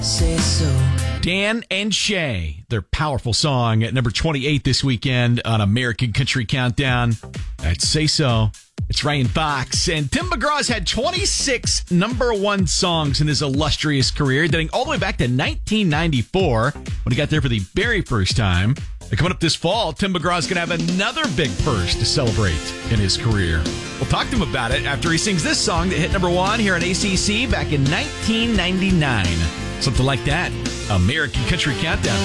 Say so. Dan and Shay, their powerful song at number 28 this weekend on American Country Countdown. That's Say So. It's Ryan Fox. And Tim McGraw's had 26 number one songs in his illustrious career, dating all the way back to 1994 when he got there for the very first time. And coming up this fall, Tim McGraw's going to have another big purse to celebrate in his career. We'll talk to him about it after he sings this song that hit number one here on ACC back in 1999. Something like that. American Country Countdown.